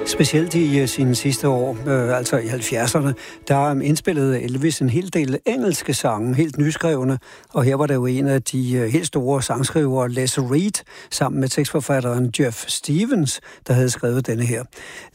Specielt i sine sidste år, altså i 70'erne, der indspillede Elvis en hel del engelske sange, helt nyskrevne, og her var der jo en af de helt store sangskrivere, Les Reed, sammen med tekstforfatteren Jeff Stevens, der havde skrevet denne her.